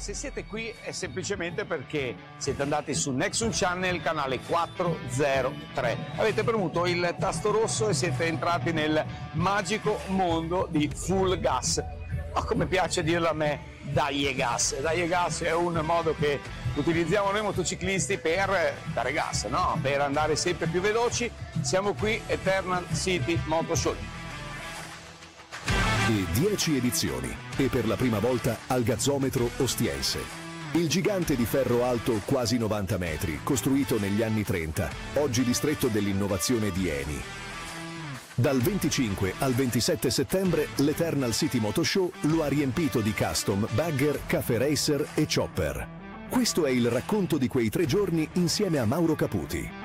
se siete qui è semplicemente perché siete andati su Nexon Channel, canale 403. Avete premuto il tasto rosso e siete entrati nel magico mondo di Full Gas. Ma come piace dirlo a me, dai gas. Dai gas è un modo che utilizziamo noi motociclisti per dare gas, no? Per andare sempre più veloci. Siamo qui, Eternal City Moto Show. E 10 edizioni, e per la prima volta al gazzometro Ostiense. Il gigante di ferro alto quasi 90 metri, costruito negli anni 30, oggi distretto dell'innovazione di Eni. Dal 25 al 27 settembre l'Eternal City Moto Show lo ha riempito di custom, bagger, cafe racer e chopper. Questo è il racconto di quei 3 giorni insieme a Mauro Caputi.